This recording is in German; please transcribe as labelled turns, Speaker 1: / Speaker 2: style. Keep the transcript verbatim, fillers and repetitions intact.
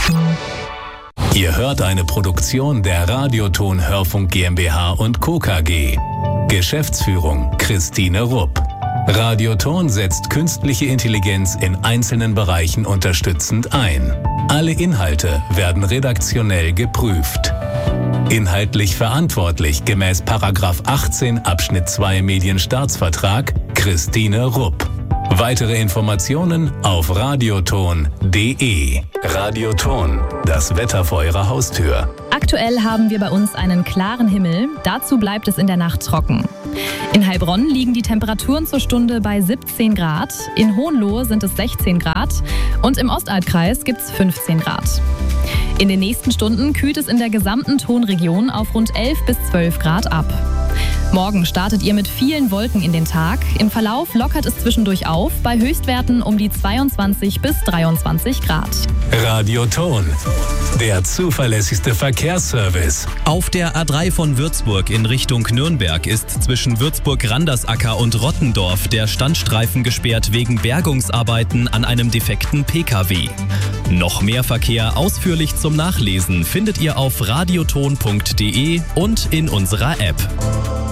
Speaker 1: Ihr hört eine Produktion der Radioton Hörfunk GmbH und Co. K G. Geschäftsführung Christine Rupp. Radioton setzt künstliche Intelligenz in einzelnen Bereichen unterstützend ein. Alle Inhalte werden redaktionell geprüft. Inhaltlich verantwortlich gemäß Paragraph achtzehn Abschnitt zwei Medienstaatsvertrag Christine Rupp. Weitere Informationen auf radioton punkt de. Radioton, das Wetter vor Ihrer Haustür.
Speaker 2: Aktuell haben wir bei uns einen klaren Himmel, dazu bleibt es in der Nacht trocken. In Heilbronn liegen die Temperaturen zur Stunde bei siebzehn Grad, in Hohenlohe sind es sechzehn Grad und im Ostalbkreis gibt es fünfzehn Grad. In den nächsten Stunden kühlt es in der gesamten Tonregion auf rund elf bis zwölf Grad ab. Morgen startet ihr mit vielen Wolken in den Tag. Im Verlauf lockert es zwischendurch auf, bei Höchstwerten um die zweiundzwanzig bis dreiundzwanzig Grad.
Speaker 1: Radioton, der zuverlässigste Verkehrsservice.
Speaker 3: Auf der A drei von Würzburg in Richtung Nürnberg ist zwischen Würzburg-Randersacker und Rottendorf der Standstreifen gesperrt wegen Bergungsarbeiten an einem defekten P K W. Noch mehr Verkehr ausführlich zum Nachlesen findet ihr auf radioton punkt de und in unserer App.